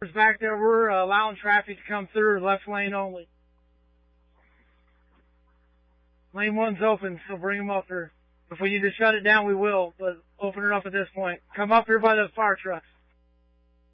back there. We're allowing traffic to come through, left lane only. Lane 1's open, so bring them up here. If we need to shut it down, we will, but open it up at this point. Come up here by the fire trucks.